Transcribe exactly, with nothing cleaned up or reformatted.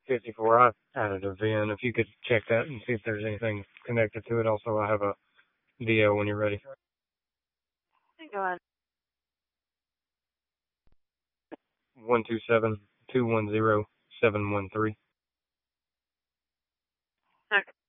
fifty-four. I added a V I N. If you could check that and see if there's anything connected to it. Also, I have a D O when you're ready. Go on. one two seven, two one zero, seven one three. Okay.